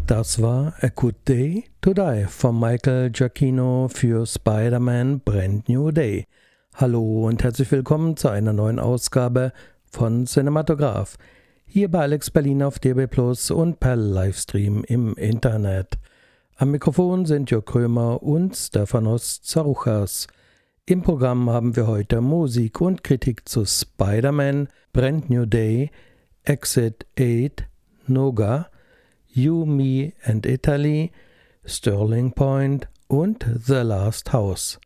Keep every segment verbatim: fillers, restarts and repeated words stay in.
Das war A Good Day to Die von Michael Giacchino für Spider-Man Brand New Day. Hallo und herzlich willkommen zu einer neuen Ausgabe von Cinematograph. Hier bei Alex Berlin auf D A B plus und per Livestream im Internet. Am Mikrofon sind Jörg Krömer und Stefanos Zaruchas. Im Programm haben wir heute Musik und Kritik zu Spider-Man Brand New Day, Exit acht, Noga, You, Me and Italy, Sterling Point und The Last House.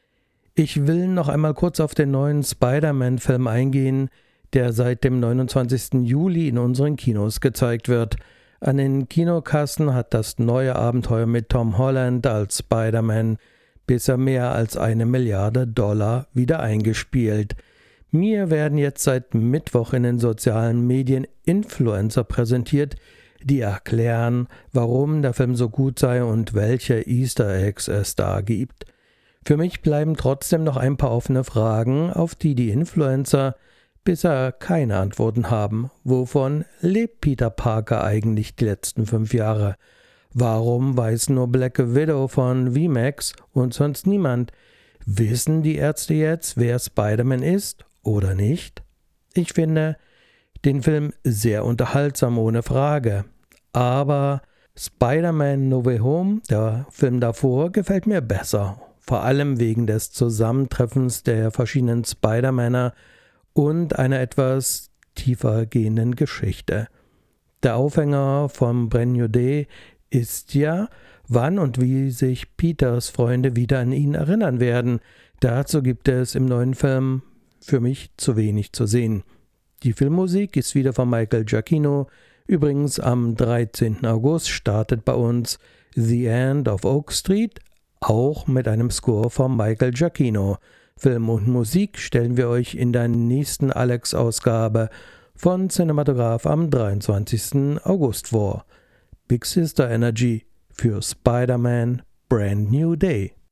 Ich will noch einmal kurz auf den neuen Spider-Man-Film eingehen, der seit dem neunundzwanzigsten Juli in unseren Kinos gezeigt wird. An den Kinokassen hat das neue Abenteuer mit Tom Holland als Spider-Man bisher mehr als eine Milliarde Dollar wieder eingespielt. Mir werden jetzt seit Mittwoch in den sozialen Medien Influencer präsentiert, die erklären, warum der Film so gut sei und welche Easter Eggs es da gibt. Für mich bleiben trotzdem noch ein paar offene Fragen, auf die die Influencer bisher keine Antworten haben. Wovon lebt Peter Parker eigentlich die letzten fünf Jahre? Warum weiß nur Black Widow von V MAX und sonst niemand? Wissen die Ärzte jetzt, wer Spider-Man ist oder nicht? Ich finde den Film sehr unterhaltsam, ohne Frage. Aber Spider-Man No Way Home, der Film davor, gefällt mir besser. Vor allem wegen des Zusammentreffens der verschiedenen Spider-Männer und einer etwas tiefer gehenden Geschichte. Der Aufhänger vom Brand New Day ist ja, wann und wie sich Peters Freunde wieder an ihn erinnern werden. Dazu gibt es im neuen Film für mich zu wenig zu sehen. Die Filmmusik ist wieder von Michael Giacchino. Übrigens am dreizehnten August startet bei uns The End of Oak Street, auch mit einem Score von Michael Giacchino. Film und Musik stellen wir euch in der nächsten Alex-Ausgabe von Cinematograph am dreiundzwanzigsten August vor. Big Sister Energy für Spider-Man Brand New Day.